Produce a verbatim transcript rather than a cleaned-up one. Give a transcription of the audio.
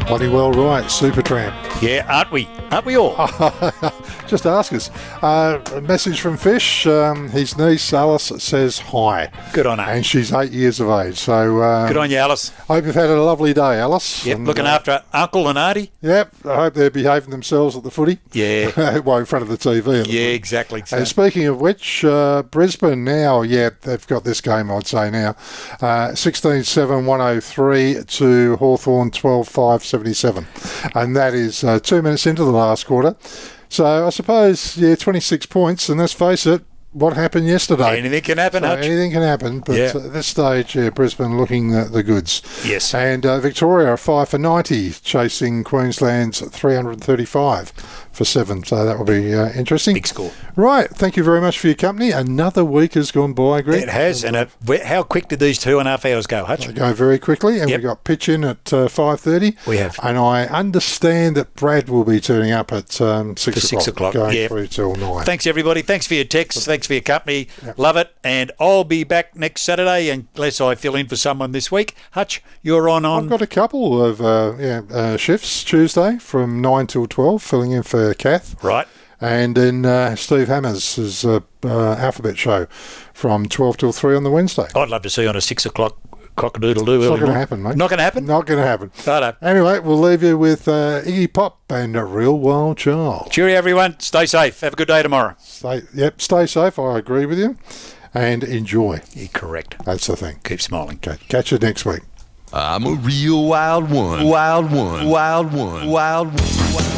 Bloody well right, Supertramp. Yeah, aren't we? Aren't we all? Just ask us. Uh, a message from Fish. Um, his niece Alice says hi. Good on her. And she's eight years of age. So um, Good on you, Alice. I hope you've had a lovely day, Alice. Yep, and, looking uh, after Uncle and Auntie. Yep, I hope they're behaving themselves at the footy. Yeah. Well, in front of the T V. Yeah, exactly. So. And speaking of which, uh, Brisbane now, yeah, they've got this game, I'd say now. Uh, sixteen seven one oh three to Hawthorn twelve five seventy-seven. And that is uh, two minutes into the last quarter. So I suppose, yeah, twenty-six points, and let's face it, what happened yesterday? Anything can happen, so Hutch. Anything can happen, but Yeah. at this stage, yeah, Brisbane looking the, the goods. Yes. And uh, Victoria are five for ninety, chasing Queensland's three hundred thirty-five for seven. So that will be uh, interesting. Big score. Right. Thank you very much for your company. Another week has gone by, Greg. It has. And it, wh- how quick did these two and a half hours go, Hutch? They go very quickly, and Yep. we got pitch in at uh, five thirty. We have. And I understand that Brad will be turning up at um, six For o'clock. six o'clock, Going yeah. through till nine. Thanks, everybody. Thanks for your texts. Thanks for your company. Love it. And I'll be back next Saturday unless I fill in for someone this week. Hutch, you're on on... I've got a couple of uh, yeah, uh, shifts Tuesday from nine till twelve, filling in for Kath. Right. And then uh, Steve Hammers' uh, uh, Alphabet Show from twelve till three on the Wednesday. I'd love to see you on a six o'clock cock-a-doodle-doo. It's not going to happen, mate. Not going to happen? Not going to happen. Righto. Anyway, we'll leave you with uh, Iggy Pop and A Real Wild Child. Cheerio, everyone. Stay safe. Have a good day tomorrow. Stay, yep, stay safe. I agree with you. And enjoy. You're correct. That's the thing. Keep smiling. Okay, catch you next week. I'm a real wild one. Wild one. Wild one. Wild one.